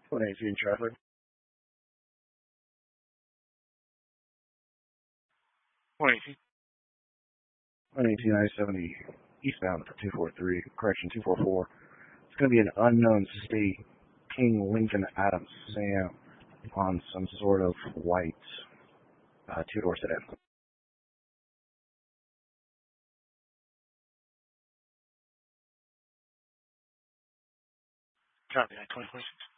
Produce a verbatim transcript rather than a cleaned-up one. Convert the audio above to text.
one eighteen traffic. one eighteen. one eighteen I seventy eastbound for two forty-three, correction two forty-four. It's going to be an unknown state, King Lincoln Adams Sam, on some sort of white uh, two-door sedan. Copy that, twenty twenty-six.